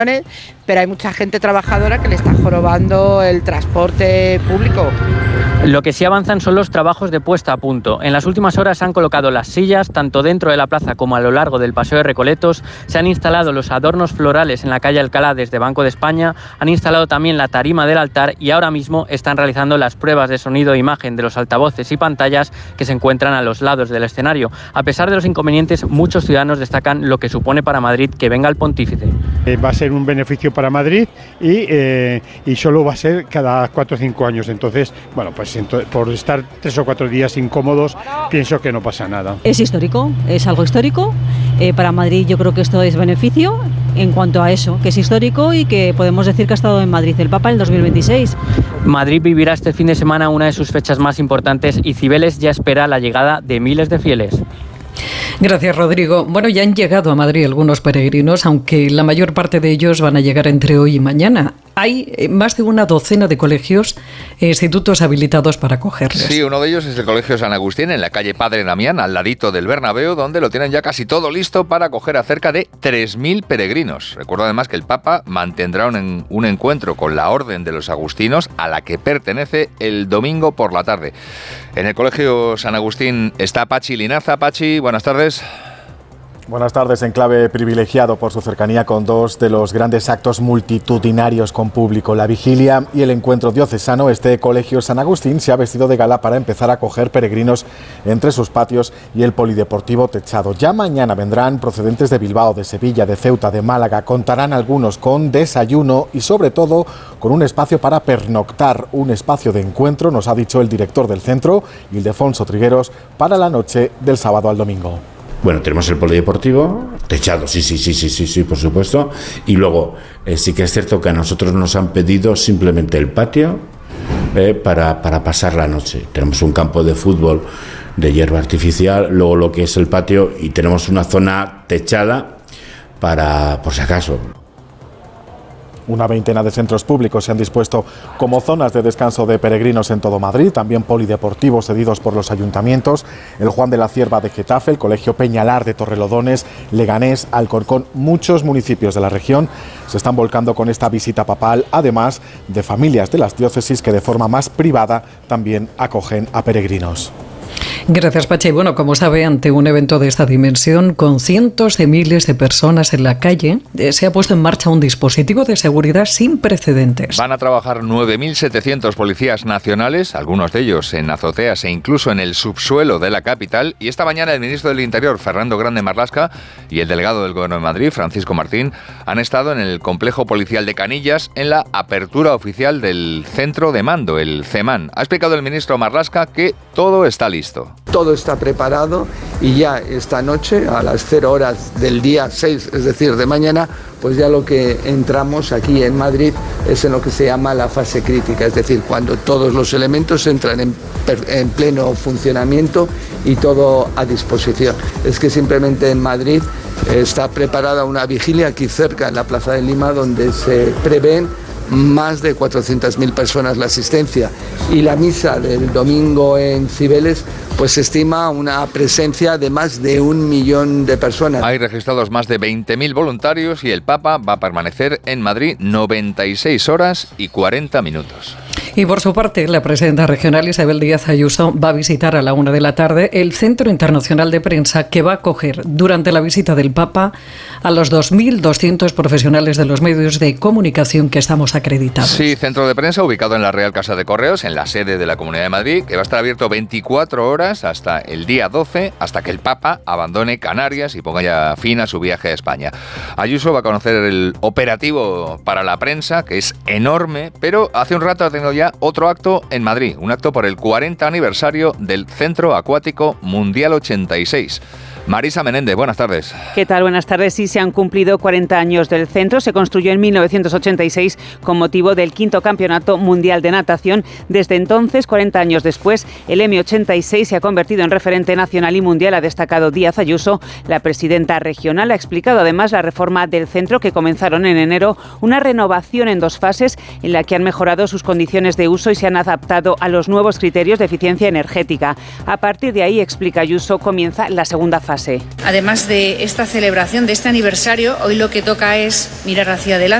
pero hay mucha gente trabajadora que le está jorobando el transporte público. Lo que sí avanzan son los trabajos de puesta a punto. En las últimas horas se han colocado las sillas, tanto dentro de la plaza como a lo largo del Paseo de Recoletos. Se han instalado los adornos florales en la calle Alcalá desde Banco de España. Han instalado también la tarima del altar y ahora mismo están realizando las pruebas de sonido e imagen de los altavoces y pantallas que se encuentran a los lados del escenario. A pesar de los inconvenientes, muchos ciudadanos destacan lo que supone para Madrid que venga el pontífice. Va a ser un beneficio para Madrid y solo va a ser cada 4 o 5 años. Entonces, bueno, pues por estar 3 o 4 días incómodos, pienso que no pasa nada. Es histórico, es algo histórico. Para Madrid yo creo que esto es beneficio en cuanto a eso, que es histórico y que podemos decir que ha estado en Madrid el Papa en el 2026. Madrid vivirá este fin de semana una de sus fechas más importantes y Cibeles ya espera la llegada de miles de fieles. Gracias, Rodrigo. Bueno, ya han llegado a Madrid algunos peregrinos, aunque la mayor parte de ellos van a llegar entre hoy y mañana. Hay más de una docena de colegios e institutos habilitados para acogerles. Sí, uno de ellos es el Colegio San Agustín, en la calle Padre Damián, al ladito del Bernabéu, donde lo tienen ya casi todo listo para acoger a cerca de 3.000 peregrinos. Recuerdo además que el Papa mantendrá un encuentro con la Orden de los Agustinos, a la que pertenece, el domingo por la tarde. En el Colegio San Agustín está Pachi Linaza. Pachi, buenas tardes. Buenas tardes. Enclave privilegiado por su cercanía con dos de los grandes actos multitudinarios con público, la vigilia y el encuentro diocesano. Este Colegio San Agustín se ha vestido de gala para empezar a acoger peregrinos entre sus patios y el polideportivo techado. Ya mañana vendrán procedentes de Bilbao, de Sevilla, de Ceuta, de Málaga. Contarán algunos con desayuno y sobre todo con un espacio para pernoctar, un espacio de encuentro, nos ha dicho el director del centro, Ildefonso Trigueros, para la noche del sábado al domingo. Bueno, tenemos el polideportivo techado, sí, por supuesto. Y luego, sí que es cierto que a nosotros nos han pedido simplemente el patio para pasar la noche. Tenemos un campo de fútbol de hierba artificial, luego lo que es el patio, y tenemos una zona techada para, por si acaso. Una veintena de centros públicos se han dispuesto como zonas de descanso de peregrinos en todo Madrid, también polideportivos cedidos por los ayuntamientos, el Juan de la Cierva de Getafe, el Colegio Peñalar de Torrelodones, Leganés, Alcorcón. Muchos municipios de la región se están volcando con esta visita papal, además de familias de las diócesis que de forma más privada también acogen a peregrinos. Gracias, Pachi. Bueno, como sabe, ante un evento de esta dimensión, con cientos de miles de personas en la calle, se ha puesto en marcha un dispositivo de seguridad sin precedentes. Van a trabajar 9.700 policías nacionales, algunos de ellos en azoteas e incluso en el subsuelo de la capital. Y esta mañana el ministro del Interior, Fernando Grande Marlaska, y el delegado del Gobierno de Madrid, Francisco Martín, han estado en el complejo policial de Canillas en la apertura oficial del centro de mando, el CEMAN. Ha explicado el ministro Marlaska que todo está listo. Todo está preparado y ya esta noche, a las 0 horas del día 6, es decir, de mañana, pues ya lo que entramos aquí en Madrid es en lo que se llama la fase crítica, es decir, cuando todos los elementos entran en pleno funcionamiento y todo a disposición. Es que simplemente en Madrid está preparada una vigilia aquí cerca, en la Plaza de Lima, donde se prevén más de 400.000 personas la asistencia, y la misa del domingo en Cibeles pues se estima una presencia de más de 1 millón de personas. Hay registrados más de 20.000 voluntarios y el Papa va a permanecer en Madrid 96 horas y 40 minutos. Y por su parte, la presidenta regional Isabel Díaz Ayuso va a visitar a la 1 de la tarde el Centro Internacional de Prensa, que va a acoger durante la visita del Papa a los 2.200 profesionales de los medios de comunicación que estamos acreditados. Sí, centro de prensa ubicado en la Real Casa de Correos, en la sede de la Comunidad de Madrid, que va a estar abierto 24 horas hasta el día 12, hasta que el Papa abandone Canarias y ponga ya fin a su viaje a España. Ayuso va a conocer el operativo para la prensa, que es enorme, pero hace un rato ha tenido ya otro acto en Madrid, un acto por el 40 aniversario del Centro Acuático Mundial 86. Marisa Menéndez, buenas tardes. ¿Qué tal? Buenas tardes. Sí, se han cumplido 40 años del centro. Se construyó en 1986 con motivo del 5º Campeonato Mundial de Natación. Desde entonces, 40 años después, el M86 se ha convertido en referente nacional y mundial, ha destacado Díaz Ayuso. La presidenta regional ha explicado además la reforma del centro, que comenzaron en enero, una renovación en 2 fases en la que han mejorado sus condiciones de uso y se han adaptado a los nuevos criterios de eficiencia energética. A partir de ahí, explica Ayuso, comienza la segunda fase. fase. Además de esta celebración, de este aniversario, hoy lo que toca es mirar hacia adelante.